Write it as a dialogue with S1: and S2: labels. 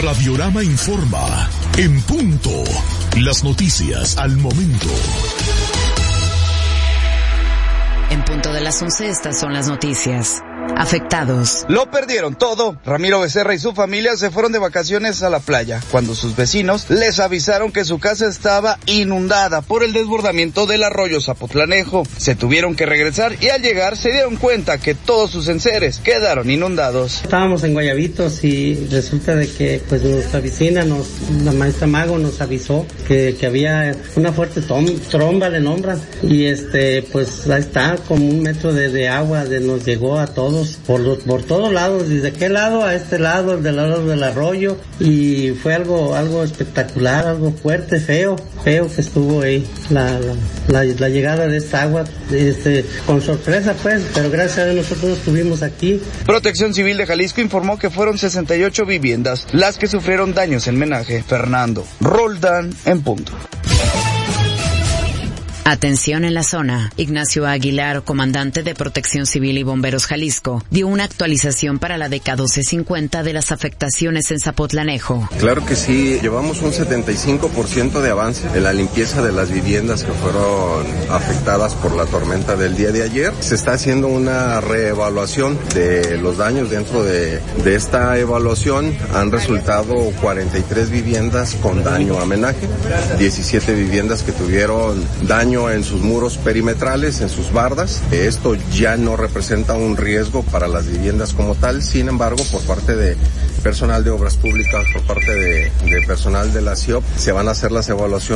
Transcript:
S1: Radiorama informa. En punto. Las noticias al momento.
S2: En punto de las 11, estas son las noticias. Afectados.
S3: Lo perdieron todo. Ramiro Becerra y su familia se fueron de vacaciones a la playa cuando sus vecinos les avisaron que su casa estaba inundada por el desbordamiento del arroyo Zapotlanejo. Se tuvieron que regresar y al llegar se dieron cuenta que todos sus enseres quedaron inundados.
S4: Estábamos en Guayabitos y resulta de que pues nuestra vecina, la maestra Mago nos avisó que había una fuerte tromba, le nombran, y pues ahí está, como 1 metro de agua nos llegó a todos. Por todos lados, desde aquel lado a este lado, del lado del arroyo, y fue algo espectacular, algo fuerte, feo que estuvo ahí, la llegada de esta agua, con sorpresa pues, pero gracias a Dios nosotros estuvimos aquí.
S3: Protección Civil de Jalisco informó que fueron 68 viviendas las que sufrieron daños en Menaje. Fernando Roldán, en punto.
S2: Atención en la zona. Ignacio Aguilar, comandante de Protección Civil y Bomberos Jalisco, dio una actualización para la década 1250 de las afectaciones en Zapotlanejo.
S5: Claro que sí, llevamos un 75% de avance en la limpieza de las viviendas que fueron afectadas por la tormenta del día de ayer. Se está haciendo una reevaluación de los daños. Dentro de esta evaluación han resultado 43 viviendas con daño a menaje, 17 viviendas que tuvieron daño en sus muros perimetrales, en sus bardas. Esto ya no representa un riesgo para las viviendas como tal. Sin embargo, por parte de personal de obras públicas, por parte de personal de la CIOP, se van a hacer las evaluaciones